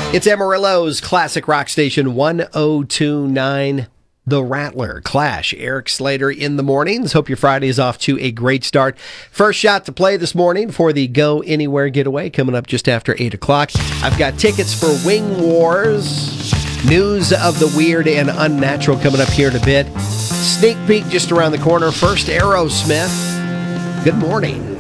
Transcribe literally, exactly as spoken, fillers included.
It's Amarillo's classic rock station one oh two point nine, The Rattler. Clash, Eric Slater in the mornings. Hope your Friday is off to a great start. First shot to play this morning for the Go Anywhere getaway coming up just after eight o'clock. I've got tickets for Wing Wars, news of the weird and unnatural coming up here in a bit. Sneak peek just around the corner. First, Aerosmith. Good morning.